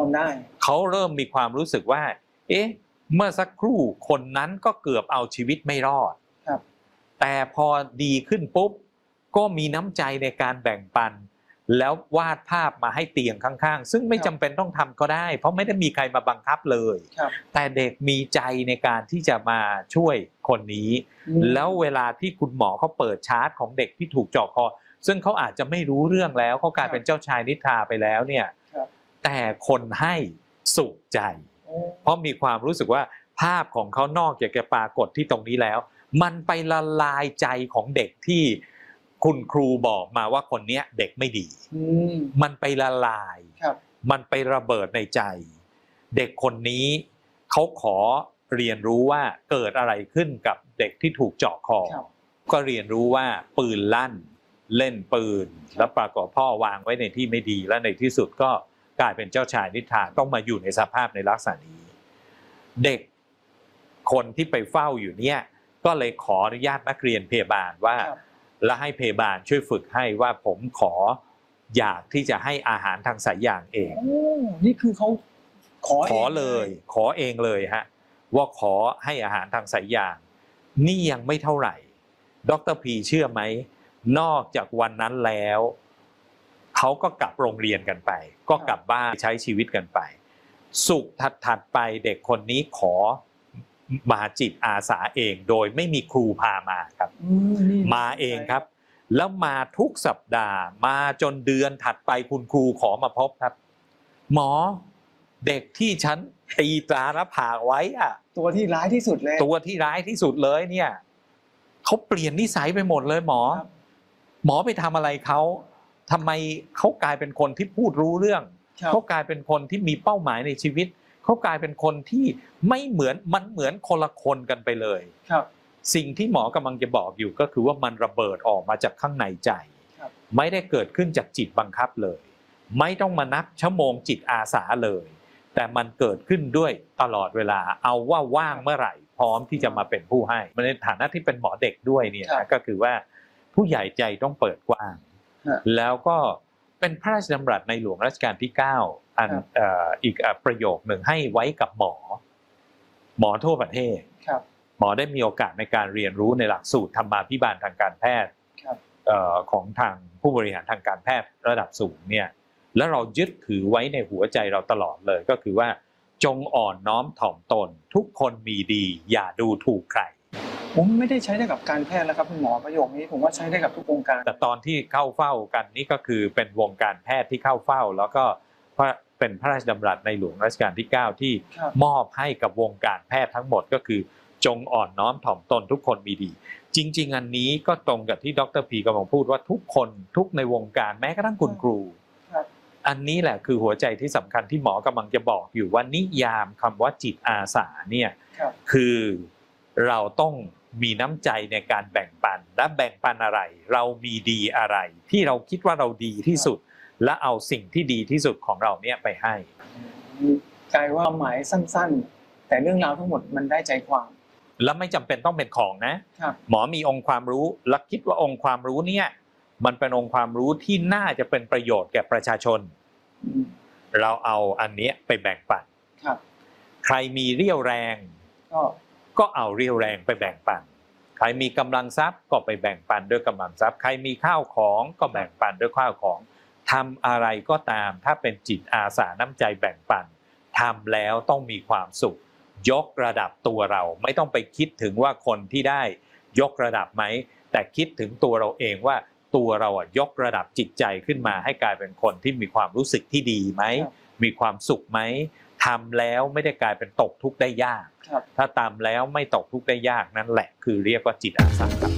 ได้เขาเริ่มมีความรู้สึกว่าเอ๊ะเมื่อสักครู่คนนั้นก็เกือบเอาชีวิตไม่รอดแต่พอดีขึ้นปุ๊บก็มีน้ำใจในการแบ่งปันแล้ววาดภาพมาให้เตียงข้างๆซึ่งไม่จำเป็นต้องทำก็ได้เพราะไม่ได้มีใครมาบังคับเลยแต่เด็กมีใจในการที่จะมาช่วยคนนี้แล้วเวลาที่คุณหมอเขาเปิดชาร์ตของเด็กที่ถูกเจาะคอซึ่งเขาอาจจะไม่รู้เรื่องแล้วเขากลายเป็นเจ้าชายนิทราไปแล้วเนี่ยแต่คนให้สุขใจเพราะมีความรู้สึกว่าภาพของเขานอกจากจะปรากฏที่ตรงนี้แล้วมันไปละลายใจของเด็กที่คุณครูบอกมาว่าคนนี้เด็กไม่ดีมันไปละลายมันไประเบิดในใจเด็กคนนี้เขาขอเรียนรู้ว่าเกิดอะไรขึ้นกับเด็กที่ถูกเจาะคอก็เรียนรู้ว่าปืนลั่นเล่นปืนแล้วปรากฏพ่อวางไว้ในที่ไม่ดีและในที่สุดก็กลายเป็นเจ้าชายนิทราต้องมาอยู่ในสภาพในลักษณะนี้เด็กคนที่ไปเฝ้าอยู่เนี่ยก็เลยขออนุญาตนักเรียนพยาบาลว่าและให้พยาบาลช่วยฝึกให้ว่าผมอยากที่จะให้อาหารทางสายยางเองนี่คือเขาขอเลยขอเองเลยฮะว่าขอให้อาหารทางสายยางนี่ยังไม่เท่าไหร่ดร.พีเชื่อไหมนอกจากวันนั้นแล้วเขาก็กลับโรงเรียนกันไปก็กลับบ้านใช้ชีวิตกันไปสุขถัดไปเด็กคนนี้ขอมาจิตอาสาเองโดยไม่มีครูพามาครับมาเองครับแล้วมาทุกสัปดาห์มาจนเดือนถัดไปคุณครูขอมาพบครับหมอเด็กที่ฉันตีตราหน้าผากไว้อะตัวที่ร้ายที่สุดเลยตัวที่ร้ายที่สุดเลยเนี่ยเขาเปลี่ยนนิสัยไปหมดเลยหมอไปทำอะไรเขาทำไมเขากลายเป็นคนที่พูดรู้เรื่องเขากลายเป็นคนที่มีเป้าหมายในชีวิตเขากลายเป็นคนที่ไม่เหมือนมันเหมือนคนละคนกันไปเลยสิ่งที่หมอกำลังจะบอกอยู่ก็คือว่ามันระเบิดออกมาจากข้างในใจไม่ได้เกิดขึ้นจากจิตบังคับเลยไม่ต้องมานับชั่วโมงจิตอาสาเลยแต่มันเกิดขึ้นด้วยตลอดเวลาเอาว่าว่างเมื่อไหร่พร้อมที่จะมาเป็นผู้ให้ในฐานะที่เป็นหมอเด็กด้วยเนี่ยก็คือว่าผู้ใหญ่ใจต้องเปิดกว้างแล้วก็เป็นพระราชดำรัสในหลวงรัชกาลที่9อันอีกประโยคหนึ่งให้ไว้กับหมอทั่วประเทศหมอได้มีโอกาสในการเรียนรู้ในหลักสูตรธรรมาภิบาลทางการแพทย์ของทางผู้บริหารทางการแพทย์ระดับสูงเนี่ยแล้วเรายึดถือไว้ในหัวใจเราตลอดเลยก็คือว่าจงอ่อนน้อมถ่อมตนทุกคนมีดีอย่าดูถูกใครผมไม่ได้ใช้ได้กับการแพทย์แล้วครับคุณหมอประโยคนี้ผมว่าใช้ได้กับทุกวงการแต่ตอนที่เข้าเฝ้ากันนี่ก็คือเป็นวงการแพทย์ที่เข้าเฝ้าแล้วก็เป็นพระราชดำรัสในหลวงรัชกาลที่9ที่มอบให้กับวงการแพทย์ทั้งหมดก็คือจงอ่อนน้อมถ่อมตนทุกคนมีดีจริงๆอันนี้ก็ตรงกับที่ดร.พีกำลังพูดว่าทุกคนทุกในวงการแม้กระทั่งคุณครูอันนี้แหละคือหัวใจที่สำคัญที่หมอกำลังจะบอกอยู่ว่านิยามคำว่าจิตอาสาเนี่ยคือเราต้องมีน้ำใจในการแบ่งปันและแบ่งปันอะไรเรามีดีอะไรที่เราคิดว่าเราดีที่สุดและเอาสิ่งที่ดีที่สุดของเราเนี่ยไปให้กลายว่าหมายสั้นๆแต่เรื่องราวทั้งหมดมันได้ใจความและไม่จำเป็นต้องเป็นของนะหมอมีองค์ความรู้และคิดว่าองค์ความรู้เนี่ยมันเป็นองค์ความรู้ที่น่าจะเป็นประโยชน์แก่ประชาชนเราเอาอันนี้ไปแบ่งปันใครมีเรี่ยวแรงก็เอาเรี่ยวแรงไปแบ่งปันใครมีกำลังทรัพย์ก็ไปแบ่งปันด้วยกำลังทรัพย์ใครมีข้าวของก็แบ่งปันด้วยข้าวของทำอะไรก็ตามถ้าเป็นจิตอาสาน้ำใจแบ่งปันทำแล้วต้องมีความสุขยกระดับตัวเราไม่ต้องไปคิดถึงว่าคนที่ได้ยกระดับไหมแต่คิดถึงตัวเราเองว่าตัวเรายกระดับจิตใจขึ้นมาให้กลายเป็นคนที่มีความรู้สึกที่ดีไหมมีความสุขไหมทำแล้วไม่ได้กลายเป็นตกทุกข์ได้ยากถ้าทำแล้วไม่ตกทุกข์ได้ยากนั่นแหละคือเรียกว่าจิตอาสาครับ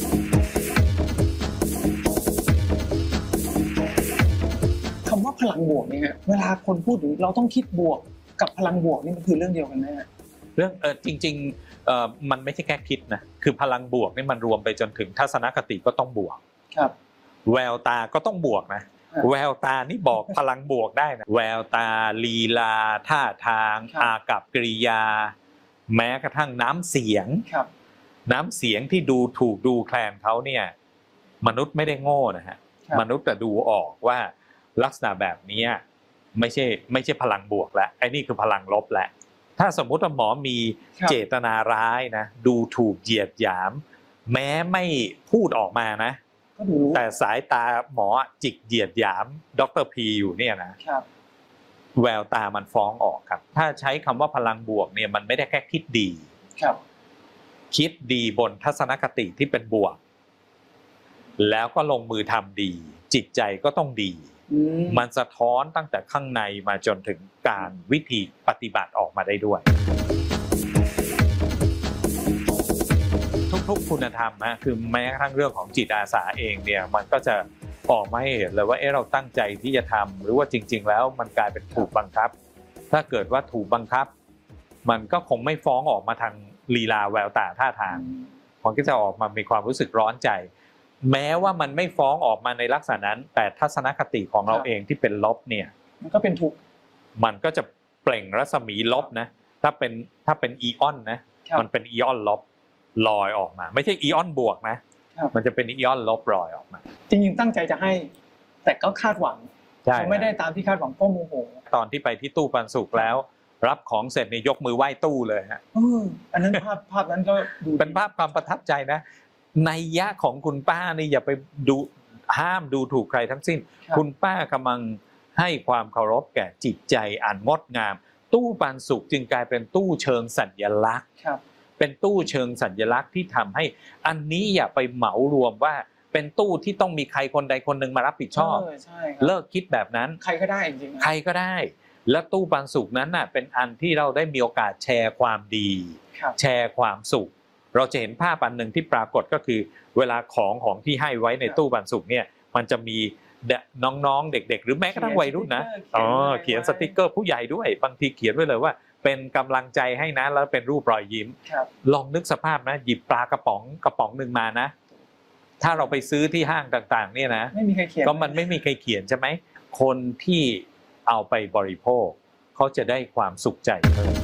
คำว่าพลังบวกนี่ฮะเวลาคนพูดถึงเราต้องคิดบวกกับพลังบวกนี่มันคือเรื่องเดียวกันไหมฮะเรื่องจริงๆมันไม่ใช่แค่คิดนะคือพลังบวกนี่มันรวมไปจนถึงทัศนคติก็ต้องบวกแววตาก็ต้องบวกนะแววตานี่บอกพลังบวกได้นะแววตาลีลาท่าทางอากัปกิริยาแม้กระทั่งน้ำเสียงที่ดูถูกดูแคลนเขาเนี่ยมนุษย์ไม่ได้โง่นะฮะมนุษย์แต่ดูออกว่าลักษณะแบบนี้ไม่ใช่พลังบวกแล้วไอ้นี่คือพลังลบแหละถ้าสมมุติว่าหมอมีเจตนาร้ายนะดูถูกเหยียดหยามแม้ไม่พูดออกมานะก็ดูรู้แต่สายตาหมอจิกเหยียดหยามดร.พีอยู่เนี่ยนะครับแววตามันฟ้องออกครับถ้าใช้คำว่าพลังบวกเนี่ยมันไม่ได้แค่คิดดีครับคิดดีบนทัศนคติที่เป็นบวกแล้วก็ลงมือทำดีจิตใจก็ต้องดีมันสะท้อนตั้งแต่ข้างในมาจนถึงการวิธีปฏิบัติออกมาได้ด้วยทุกคุณธรรมนะคือแม้กระทั่งเรื่องของจิตอาสาเองเนี่ยมันก็จะออกมาให้เห็นเลยว่าเราตั้งใจที่จะทำหรือว่าจริงๆแล้วมันกลายเป็นถูกบังคับถ้าเกิดว่าถูกบังคับมันก็คงไม่ฟ้องออกมาทางลีลาแววตาท่าทางมันก็จะออกมามีความรู้สึกร้อนใจแม้ว่ามันไม่ฟ้องออกมาในลักษณะนั้นแต่ทัศนคติของเราเองที่เป็นลบเนี่ยมันก็เป็นทุกข์มันก็จะเปล่งรัศมีลบนะถ้าเป็นอีออนนะมันเป็นอีออนลบลอยออกมาไม่ใช่อีออนบวกนะมันจะเป็นอีออนลบลอยออกมาจริงๆตั้งใจจะให้แต่ก็คาดหวังเขาไม่ได้ตามที่คาดหวังก็โมโหตอนที่ไปที่ตู้ปันสุกแล้วรับของเสร็จนี่ยกมือไหว้ตู้เลยฮะอันนั้นภาพนั้นก็เป็นภาพความประทับใจนะนัยยะของคุณป้านี่อย่าไปดูห้ามดูถูกใครทั้งสิ้นคุณป้ากำลังให้ความเคารพแก่จิตใจอันงดงามตู้ปันสุกจึงกลายเป็นตู้เชิงสัญลักษณ์เป็นตู้เชิงสัญลักษณ์ที่ทำให้อันนี้อย่าไปเหมารวมว่าเป็นตู้ที่ต้องมีใครคนใดคนหนึ่งมารับผิดชอบเลิกคิดแบบนั้นใครก็ได้จริงๆใครก็ได้และตู้ปันสุกนั้นน่ะเป็นอันที่เราได้มีโอกาสแชร์ความดีแชร์ความสุขเราจะเห็นภาพอันหนึ่งที่ปรากฏก็คือเวลาของที่ให้ไว้ในตู้ปันสุกเนี่ยมันจะมีน้องๆเด็กๆหรือแม้กระทั่งวัยรุ่นนะเขียนสติกเกอร์ผู้ใหญ่ด้วยบางทีเขียนไว้เลยว่าเป็นกำลังใจให้นะแล้วเป็นรูปรอยยิ้มลองนึกสภาพนะหยิบปลากระป๋องหนึ่งมานะถ้าเราไปซื้อที่ห้างต่างๆเนี่ยนะไม่มีใครเขียนก็มันไม่มีใครเขียนใช่ไหมคนที่เอาไปบริโภคเขาจะได้ความสุขใจเพิ่ม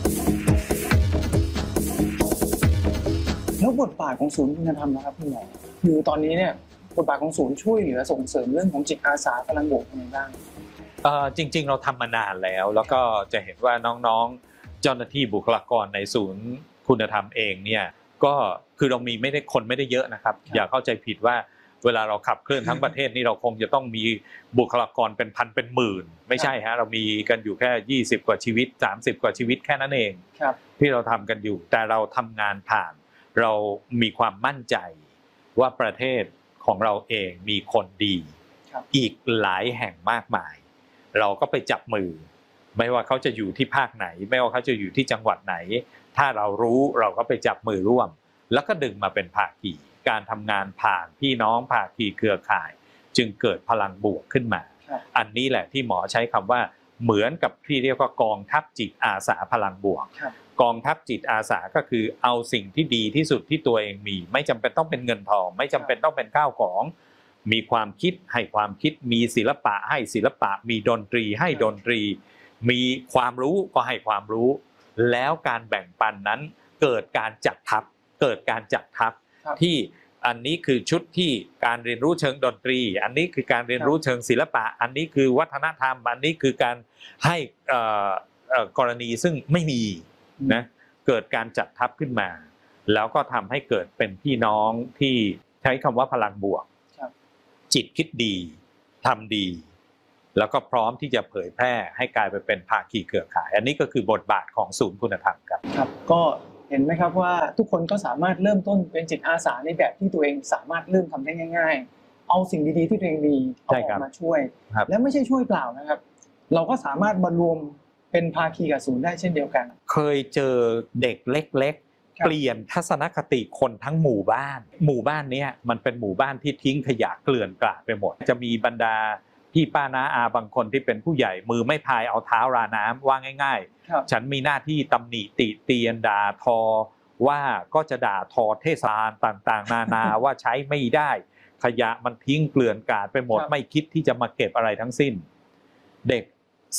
แล้วบทบาทของศูนย์คุณธรรมนะครับคุณหมอคือตอนนี้เนี่ยบทบาทของศูนย์ช่วยเหลือส่งเสริมเรื่องของจิตอาสาพลังบวกยังไงบ้างจริงๆเราทำมานานแล้วก็จะเห็นว่าน้องๆเจ้าหน้าที่บุคลากรในศูนย์คุณธรรมเองเนี่ยก็คือเรามีไม่ได้เยอะนะครับอย่าเข้าใจผิดว่าเวลาเราขับเคลื่อนทั้งประเทศนี่เราคงจะต้องมีบุคลากรเป็นพันเป็นหมื่นไม่ใช่ฮะเรามีกันอยู่แค่20กว่าชีวิต30กว่าชีวิตแค่นั้นเองที่เราทำกันอยู่แต่เราทำงานผ่านเรามีความมั่นใจว่าประเทศของเราเองมีคนดีอีกหลายแห่งมากมายเราก็ไปจับมือไม่ว่าเขาจะอยู่ที่ภาคไหนไม่ว่าเขาจะอยู่ที่จังหวัดไหนถ้าเรารู้เราก็ไปจับมือร่วมแล้วก็ดึงมาเป็นภาคีการทำงานผ่านพี่น้องภาคีเครือข่ายจึงเกิดพลังบวกขึ้นมาอันนี้แหละที่หมอใช้คำว่าเหมือนกับที่เรียกว่ากองทัพจิตอาสาพลังบวกกองทัพจิตอาสาก็คือเอาสิ่งที่ดีที่สุดที่ตัวเองมีไม่จำเป็นต้องเป็นเงินทองไม่จำเป็นต้องเป็นข้าวของมีความคิดให้ความคิดมีศิลปะให้ศิลปะมีดนตรีให้ดนตรีมีความรู้ก็ให้ความรู้แล้วการแบ่งปันนั้นเกิดการจัดทัพที่อันนี้คือชุดที่การเรียนรู้เชิงดนตรีอันนี้คือการเรียนรู้เชิงศิลปะอันนี้คือวัฒนธรรมอันนี้คือการให้กรณีซึ่งไม่มีนะเกิดการจัดทัพขึ้นมาแล้วก็ทำให้เกิดเป็นพี่น้องที่ใช้คำว่าพลังบวกจิตคิดดีทำดีแล้วก็พร้อมที่จะเผยแพร่ให้กลายไปเป็นภาคีเครือข่ายอันนี้ก็คือบทบาทของศูนย์คุณธรรมครับก็เห็นไหมครับว่าทุกคนก็สามารถเริ่มต้นเป็นจิตอาสาในแบบที่ตัวเองสามารถเริ่มทำได้ง่ายๆเอาสิ่งดีๆที่ตัวเองมีเอาออกมาช่วยและไม่ใช่ช่วยเปล่านะครับเราก็สามารถมารวมเป็นภาคีกับศูนย์ได้เช่นเดียวกันเคยเจอเด็กเล็กๆเปลี่ยนทัศนคติคนทั้งหมู่บ้านนี้มันเป็นหมู่บ้านที่ทิ้งขยะเกลื่อนกลาดไปหมดจะมีบรรดาพี่ป้าน้าอาบางคนที่เป็นผู้ใหญ่มือไม่พายเอาเท้าราน้ำว่าง่ายๆฉันมีหน้าที่ตำหนิติเตียนด่าทอว่าก็จะด่าทอเทศบาลต่างๆนานาว่าใช้ไม่ได้ขยะมันทิ้งเกลื่อนกลาดไปหมดไม่คิดที่จะมาเก็บอะไรทั้งสิ้นเด็ก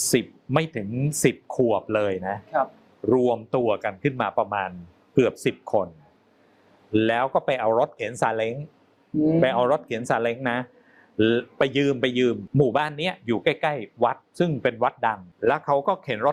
10ไม่ถึง10ขวบเลยนะรวมตัวกันขึ้นมาประมาณเกือบ10คนแล้วก็ไปเอารถเข็นซาเล้งนะไปยืมหมู่บ้านเนี้ยอยู่ใกล้ๆวัดซึ่งเป็นวัดดังแล้วเขาก็เข็นรถ